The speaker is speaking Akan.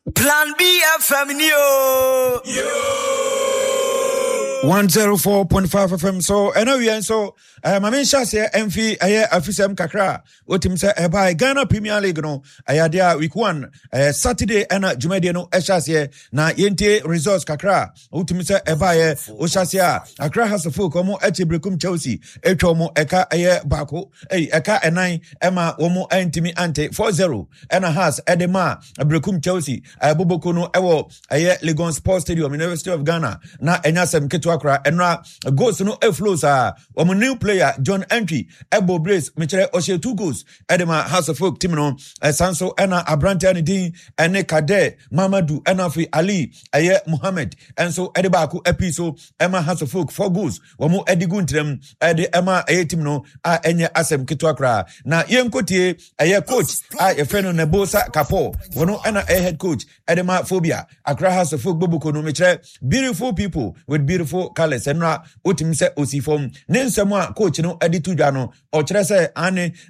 Plan B FM yo. 104.5 FM. So anyway, so my main shas here MV afisem kakra otim say by Ghana Premier League no ayadia week 1 Saturday and Jumade no shas here na yente results kakra otim say by o shas here Accra House of Folk omo Echebrekum Chelsea etwa omo eka bako eka enan ema omo antimi ante 4-0 and has edema Brekum Chelsea Boboko no ewo Legon Sports Stadium University of Ghana na enyasem keto akra enra goals no flows omo new player John Entry Ebo Brace mechere oshe 2 goals edema House of Folk team no sanso ena abrante ani din ene Kade Mamadou Enafi Ali Mohammed enso edeba ko episo ema House of Folk 4 goals omo edigu ntrem ede ema team no enye asem keto akra na yenkotie coach efeno Nebosa Kapo wono ena head coach edema Phobia Accra House of Folk Boboko no mechere beautiful people with beautiful colors enra otim se osifom nensemo coach no editu dwa no o kire se ane